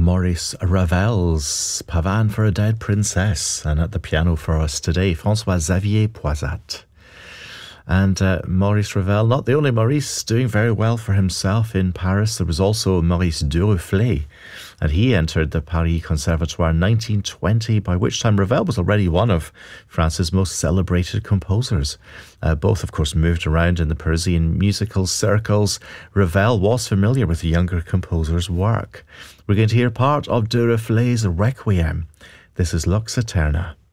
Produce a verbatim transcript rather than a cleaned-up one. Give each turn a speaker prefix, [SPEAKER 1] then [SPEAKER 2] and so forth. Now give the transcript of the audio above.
[SPEAKER 1] Maurice Ravel's Pavane for a Dead Princess, and at the piano for us today, François-Xavier Poisat. And uh, Maurice Ravel, not the only Maurice, doing very well for himself in Paris. There was also Maurice Duruflé, and he entered the Paris Conservatoire in nineteen twenty, by which time Ravel was already one of France's most celebrated composers. Uh, both, of course, moved around in the Parisian musical circles. Ravel was familiar with the younger composer's work. We're going to hear part of Duruflé's Requiem. This is Lux Eterna.